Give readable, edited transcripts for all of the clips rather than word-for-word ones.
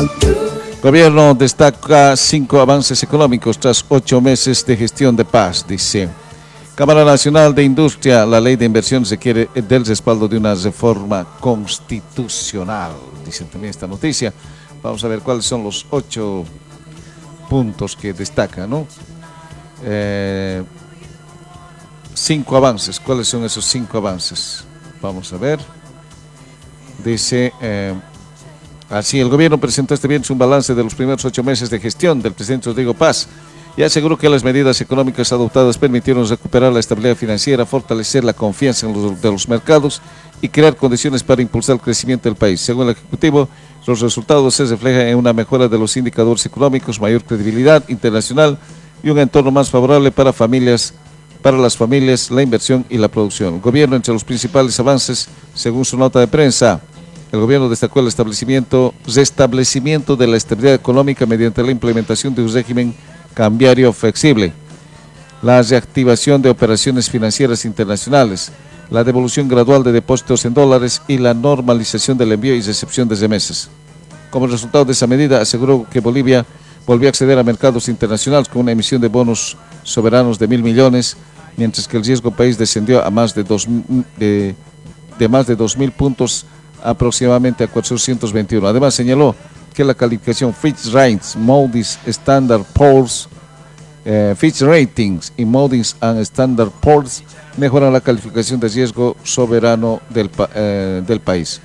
Gobierno destaca 5 avances económicos tras 8 meses de gestión de paz, dice. Cámara Nacional de Industria, la ley de inversión requiere del respaldo de una reforma constitucional, dice también esta noticia. Vamos a ver cuáles son los 8 puntos que destaca, ¿no? 5 avances, ¿cuáles son esos 5 avances? Vamos a ver. Dice, así el gobierno presentó este viernes un balance de los primeros 8 meses de gestión del presidente Rodrigo Paz y aseguró que las medidas económicas adoptadas permitieron recuperar la estabilidad financiera, fortalecer la confianza de los mercados y crear condiciones para impulsar el crecimiento del país. Según el Ejecutivo, los resultados se reflejan en una mejora de los indicadores económicos, mayor credibilidad internacional y un entorno más favorable para las familias, la inversión y la producción. El gobierno, entre los principales avances, según su nota de prensa, el gobierno destacó el restablecimiento de la estabilidad económica mediante la implementación de un régimen cambiario flexible, la reactivación de operaciones financieras internacionales, la devolución gradual de depósitos en dólares y la normalización del envío y recepción de remesas. Como resultado de esa medida, aseguró que Bolivia volvió a acceder a mercados internacionales con una emisión de bonos soberanos de 1.000 millones, mientras que el riesgo país descendió a más de 2.000 puntos, aproximadamente a 421. Además, señaló que la calificación Fitch Ratings, Moody's, Standard Poor's, Fitch Ratings y Moody's and Standard Poor's mejoran la calificación de riesgo soberano del país.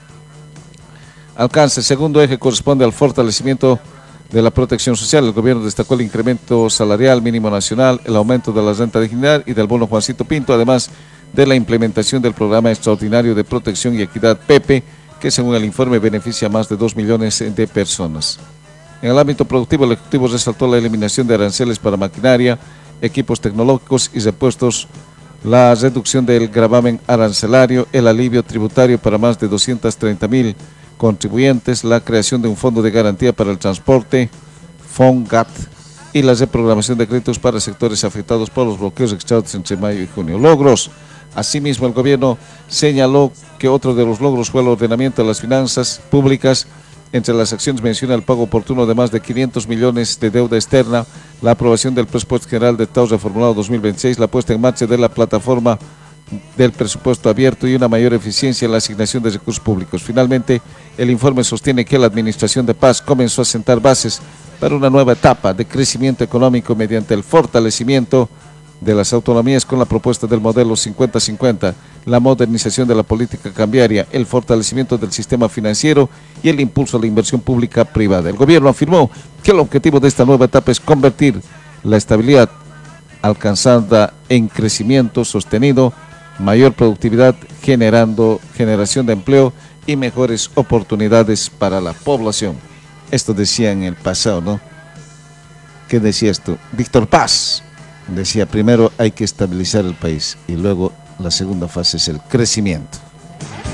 Alcance, segundo eje corresponde al fortalecimiento de la protección social. El gobierno destacó el incremento salarial mínimo nacional, el aumento de la renta dignidad y del bono Juancito Pinto, además de la implementación del programa extraordinario de protección y equidad PEPE, que según el informe beneficia a más de 2 millones de personas. En el ámbito productivo, el Ejecutivo resaltó la eliminación de aranceles para maquinaria, equipos tecnológicos y repuestos, la reducción del gravamen arancelario, el alivio tributario para más de 230.000 contribuyentes, la creación de un fondo de garantía para el transporte, FONGAT, y la reprogramación de créditos para sectores afectados por los bloqueos registrados entre mayo y junio. Logros. Asimismo, el gobierno señaló que otro de los logros fue el ordenamiento de las finanzas públicas. Entre las acciones menciona el pago oportuno de más de 500 millones de deuda externa, la aprobación del presupuesto general de Estado reformulado 2026, la puesta en marcha de la plataforma del presupuesto abierto y una mayor eficiencia en la asignación de recursos públicos. Finalmente, el informe sostiene que la administración de Paz comenzó a sentar bases para una nueva etapa de crecimiento económico mediante el fortalecimiento de las autonomías con la propuesta del modelo 50-50, la modernización de la política cambiaria, el fortalecimiento del sistema financiero y el impulso a la inversión pública privada. El gobierno afirmó que el objetivo de esta nueva etapa es convertir la estabilidad alcanzada en crecimiento sostenido, mayor productividad, generación de empleo y mejores oportunidades para la población. Esto decía en el pasado, ¿no? ¿Qué decía esto? Víctor Paz decía, primero hay que estabilizar el país y luego la segunda fase es el crecimiento.